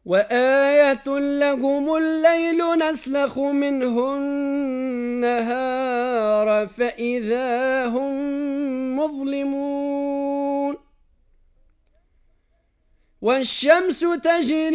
وآية لهم الليل نسلخ منه النهار فإذا هم مظلمون والشمس تجري